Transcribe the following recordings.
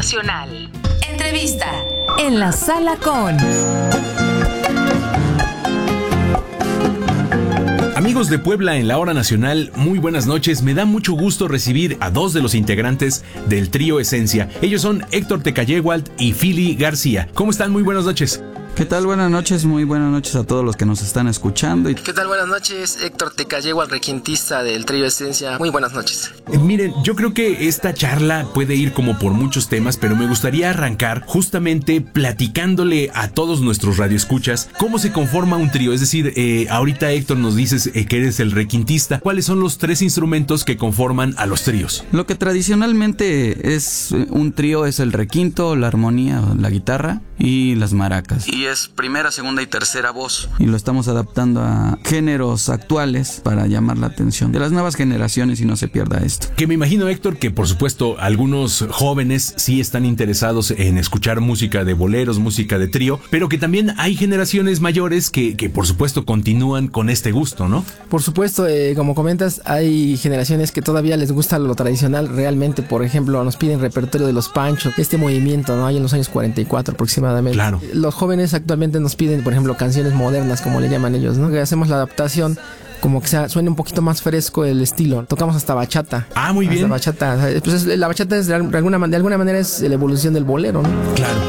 Nacional. Entrevista en la sala con... Amigos de Puebla en la Hora Nacional, muy buenas noches. Me da mucho gusto recibir a dos de los integrantes del trío Esencia. Ellos son Héctor Tecayewalt y Fili García. ¿Cómo están? Muy buenas noches. ¿Qué tal? Buenas noches, muy buenas noches a todos los que nos están escuchando. ¿Qué tal? Buenas noches, Héctor Tecayewalt, requintista del trío Esencia. Muy buenas noches. Miren, yo creo que esta charla puede ir como por muchos temas, pero me gustaría arrancar justamente platicándole a todos nuestros radioescuchas cómo se conforma un trío. Es decir, ahorita Héctor nos dices que eres el requintista. ¿Cuáles son los tres instrumentos que conforman a los tríos? Lo que tradicionalmente es un trío es el requinto, la armonía, la guitarra y las maracas. Y es primera, segunda y tercera voz. Y lo estamos adaptando a géneros actuales para llamar la atención de las nuevas generaciones y no se pierda esto. Que me imagino, Héctor, que por supuesto algunos jóvenes sí están interesados en escuchar música de boleros, música de trío, pero que también hay generaciones mayores que por supuesto continúan con este gusto, ¿no? Por supuesto, como comentas, hay generaciones que todavía les gusta lo tradicional realmente. Por ejemplo, nos piden repertorio de los Panchos, este movimiento, ¿no? Hay en los años 44 aproximadamente. Claro. Los jóvenes actualmente nos piden, por ejemplo, canciones modernas, como le llaman ellos, ¿no? Que hacemos la adaptación como que suene un poquito más fresco el estilo. Tocamos hasta bachata. Ah, muy bien. Bachata. Pues la bachata es de alguna manera es la evolución del bolero, ¿no? Claro.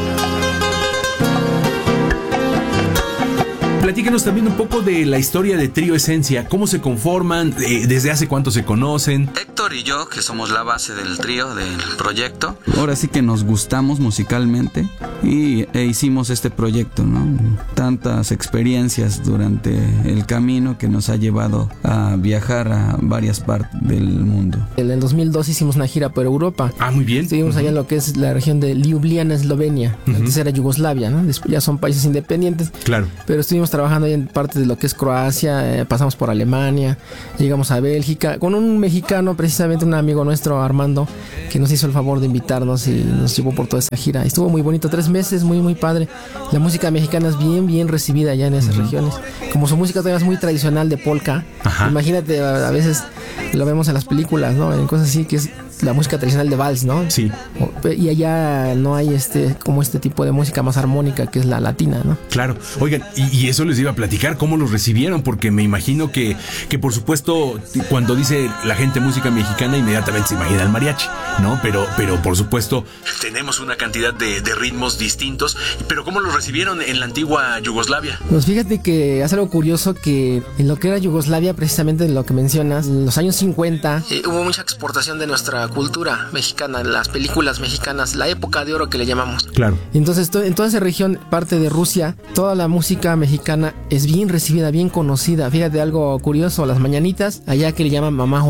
Platíquenos también un poco de la historia de Trío Esencia. ¿Cómo se conforman? ¿Desde hace cuánto se conocen? Héctor y yo, que somos la base del trío, del proyecto, ahora sí que nos gustamos musicalmente y hicimos este proyecto, ¿no? Tantas experiencias durante el camino que nos ha llevado a viajar a varias partes del mundo. En el 2002 hicimos una gira por Europa. Ah, muy bien. Estuvimos allá en lo que es la región de Ljubljana, Eslovenia. Antes era Yugoslavia, ¿no? Después ya son países independientes. Claro. Pero estuvimos trabajando ahí en parte de lo que es Croacia, pasamos por Alemania, llegamos a Bélgica, con un mexicano, precisamente un amigo nuestro, Armando, que nos hizo el favor de invitarnos y nos llevó por toda esa gira. Estuvo muy bonito, 3 meses, muy padre. La música mexicana es bien recibida allá en esas regiones. Como su música todavía es muy tradicional de polka, imagínate, a veces lo vemos en las películas, ¿no? En cosas así, que es la música tradicional de vals, ¿no? Sí. Y allá no hay como este tipo de música más armónica, que es la latina, ¿no? Claro. Oigan, y eso les iba a platicar, ¿cómo los recibieron? Porque me imagino que por supuesto, cuando dice la gente música mexicana, inmediatamente se imagina el mariachi, ¿no? Pero por supuesto, tenemos una cantidad de ritmos distintos. Pero ¿cómo los recibieron en la antigua Yugoslavia? Pues fíjate que es algo curioso que en lo que era Yugoslavia, precisamente en lo que mencionas, en los años 50, hubo mucha exportación de nuestra cultura mexicana, las películas mexicanas, la época de oro que le llamamos. Claro. Entonces, en toda esa región, parte de Rusia, toda la música mexicana es bien recibida, bien conocida. Fíjate algo curioso, las mañanitas, allá que le llaman Mamá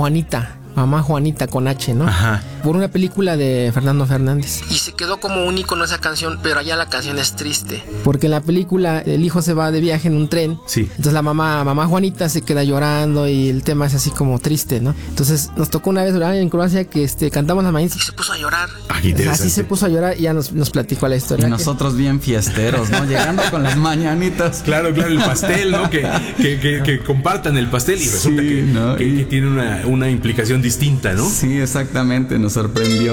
Juanita con H, ¿no? Ajá. Por una película de Fernando Fernández. Y se quedó como un icono esa canción, pero allá la canción es triste. Porque en la película el hijo se va de viaje en un tren. Sí. Entonces la mamá Juanita se queda llorando y el tema es así como triste, ¿no? Entonces nos tocó una vez en Croacia que cantamos las mañanitas y se puso a llorar. Así se puso a llorar y ya nos platicó la historia. Y nosotros bien fiesteros, ¿no? Llegando con las mañanitas. Claro, el pastel, ¿no? Que compartan el pastel y resulta que tiene una implicación distinta, ¿no? Sí, exactamente, nos sorprendió.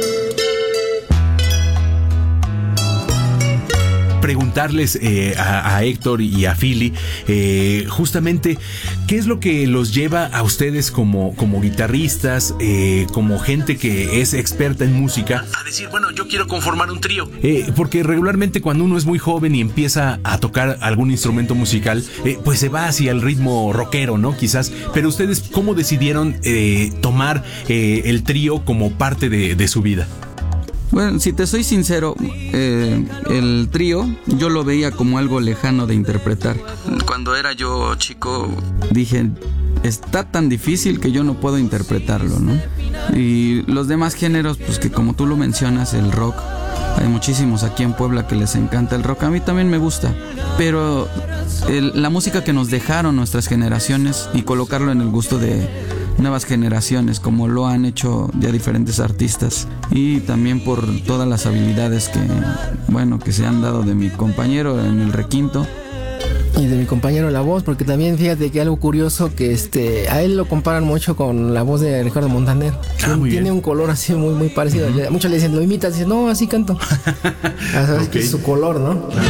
Preguntarles a Héctor y a Fili justamente qué es lo que los lleva a ustedes como guitarristas, como gente que es experta en música, a decir, bueno, yo quiero conformar un trío, porque regularmente cuando uno es muy joven y empieza a tocar algún instrumento musical, pues se va hacia el ritmo rockero, ¿no? Quizás, pero ustedes ¿cómo decidieron tomar el trío como parte de su vida? Bueno, si te soy sincero, el trío yo lo veía como algo lejano de interpretar. Cuando era yo chico dije, está tan difícil que yo no puedo interpretarlo, ¿no? Y los demás géneros, pues que como tú lo mencionas, el rock, hay muchísimos aquí en Puebla que les encanta el rock, a mí también me gusta, pero la música que nos dejaron nuestras generaciones y colocarlo en el gusto de nuevas generaciones, como lo han hecho ya diferentes artistas, y también por todas las habilidades que se han dado de mi compañero en el requinto, y de mi compañero la voz, porque también fíjate que algo curioso que a él lo comparan mucho con la voz de Ricardo Montaner. Tiene un color así muy muy parecido. Muchos le dicen, lo imitas, dicen, no, así canto. Sabes que es su color, ¿no?